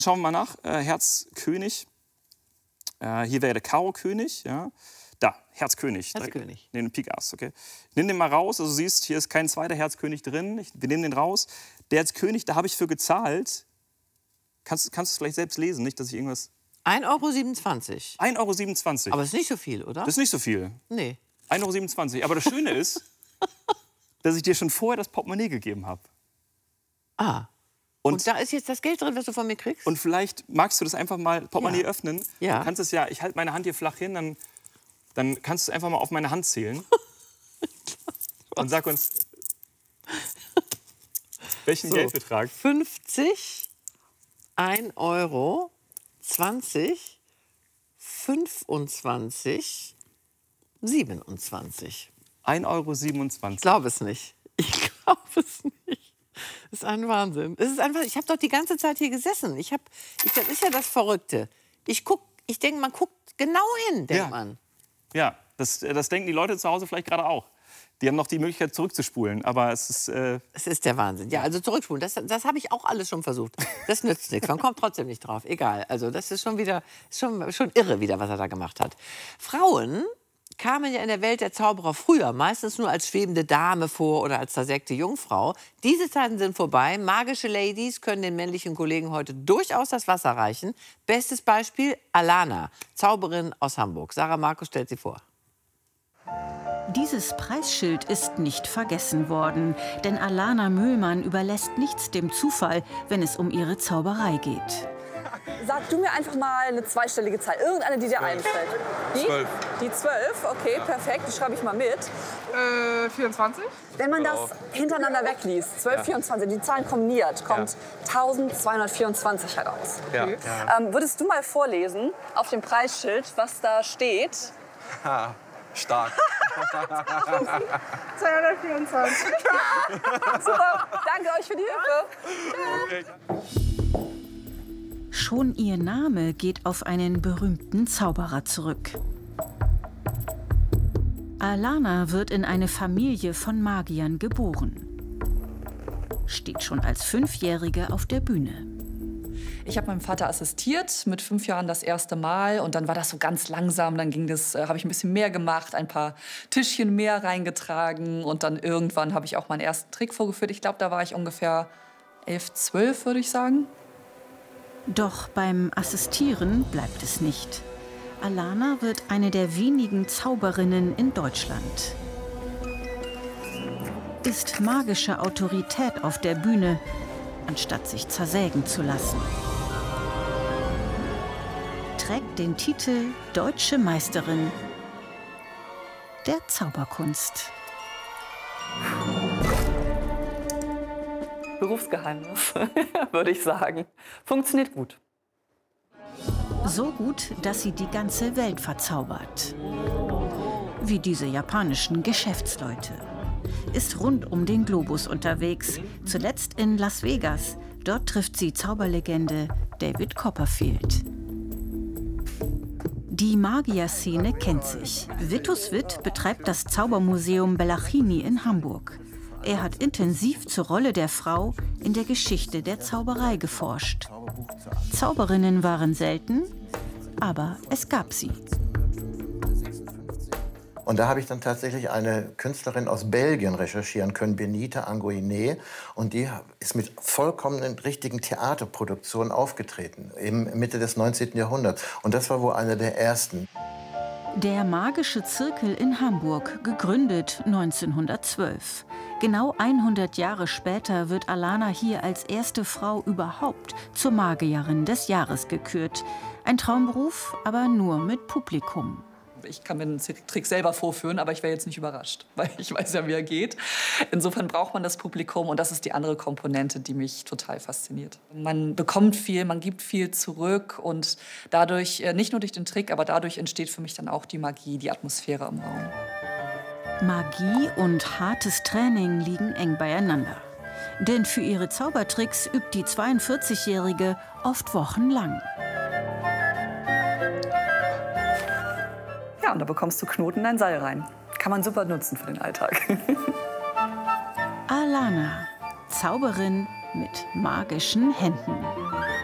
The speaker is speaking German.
Schauen wir mal nach. Herz König. Hier wäre der Karo König. Ja. Da, Herz König. Herz König. Nee, Pik Ass, okay. Ich nehme den mal raus. Also du siehst, hier ist kein zweiter Herz König drin. Wir nehmen den raus. Der Herz König, da habe ich für gezahlt. Kannst du es vielleicht selbst lesen, nicht, dass ich irgendwas... 1,27 €. 1,27 €. Aber ist nicht so viel, oder? Das ist nicht so viel. Nee. 1,27 €. Aber das Schöne ist, dass ich dir schon vorher das Portemonnaie gegeben habe. Ah. Und da ist jetzt das Geld drin, was du von mir kriegst? Und vielleicht magst du das einfach mal Portemonnaie öffnen. Ja. Du kannst es ja, ich halte meine Hand hier flach hin, dann kannst du es einfach mal auf meine Hand zählen. Und sag uns, welchen Geldbetrag? 50, 1 €, 20, 25, 27. 1,27 €. Ich glaube es nicht. Ich glaube es nicht. Das ist ein Wahnsinn. Es ist einfach, ich habe doch die ganze Zeit hier gesessen. Das ist ja das Verrückte. Ich denke, man guckt genau hin, denkt man. Ja, das denken die Leute zu Hause vielleicht gerade auch. Die haben noch die Möglichkeit zurückzuspulen, aber es ist... Es ist der Wahnsinn. Ja, also zurückspulen, das habe ich auch alles schon versucht. Das nützt nichts, man kommt trotzdem nicht drauf. Egal, also das ist schon wieder, schon irre wieder, was er da gemacht hat. Frauen kamen ja in der Welt der Zauberer früher meistens nur als schwebende Dame vor oder als zersägte Jungfrau. Diese Zeiten sind vorbei. Magische Ladies können den männlichen Kollegen heute durchaus das Wasser reichen. Bestes Beispiel Alana, Zauberin aus Hamburg. Sarah Markus stellt sie vor. Dieses Preisschild ist nicht vergessen worden, denn Alana Mühlmann überlässt nichts dem Zufall, wenn es um ihre Zauberei geht. Sag du mir einfach mal eine zweistellige Zahl, irgendeine, die dir einfällt. Die? 12. Die 12, okay, perfekt, die schreibe ich mal mit. 24? Wenn man das hintereinander wegliest, 12, 24, die Zahlen kombiniert, kommt 1224 heraus. Ja. Würdest du mal vorlesen auf dem Preisschild, was da steht? Ha, stark. 224. Super, danke euch für die Hilfe. Schon ihr Name geht auf einen berühmten Zauberer zurück. Alana wird in eine Familie von Magiern geboren. Steht schon als 5-Jährige auf der Bühne. Ich habe meinem Vater assistiert, mit 5 Jahren das erste Mal. Und dann war das so ganz langsam. Dann habe ich ein bisschen mehr gemacht, ein paar Tischchen mehr reingetragen. Und dann irgendwann habe ich auch meinen ersten Trick vorgeführt. Ich glaube, da war ich ungefähr 11, 12, würde ich sagen. Doch beim Assistieren bleibt es nicht. Alana wird eine der wenigen Zauberinnen in Deutschland. Ist magische Autorität auf der Bühne, anstatt sich zersägen zu lassen. Trägt den Titel Deutsche Meisterin der Zauberkunst. Berufsgeheimnis, würde ich sagen. Funktioniert gut. So gut, dass sie die ganze Welt verzaubert. Wie diese japanischen Geschäftsleute. Ist rund um den Globus unterwegs, zuletzt in Las Vegas. Dort trifft sie Zauberlegende David Copperfield. Die Magierszene kennt sich. Vitus Witt betreibt das Zaubermuseum Bellachini in Hamburg. Er hat intensiv zur Rolle der Frau in der Geschichte der Zauberei geforscht. Zauberinnen waren selten, aber es gab sie. Und da habe ich dann tatsächlich eine Künstlerin aus Belgien recherchieren können, Benita Angoiné. Und die ist mit vollkommen richtigen Theaterproduktionen aufgetreten, im Mitte des 19. Jahrhunderts. Und das war wohl eine der ersten. Der Magische Zirkel in Hamburg, gegründet 1912. Genau 100 Jahre später wird Alana hier als erste Frau überhaupt zur Magierin des Jahres gekürt. Ein Traumberuf, aber nur mit Publikum. Ich kann mir einen Trick selber vorführen, aber ich wäre jetzt nicht überrascht, weil ich weiß ja, wie er geht. Insofern braucht man das Publikum und das ist die andere Komponente, die mich total fasziniert. Man bekommt viel, man gibt viel zurück und dadurch, nicht nur durch den Trick, aber dadurch entsteht für mich dann auch die Magie, die Atmosphäre im Raum. Magie und hartes Training liegen eng beieinander. Denn für ihre Zaubertricks übt die 42-Jährige oft wochenlang. Ja, und da bekommst du Knoten in ein Seil rein. Kann man super nutzen für den Alltag. Alana, Zauberin mit magischen Händen.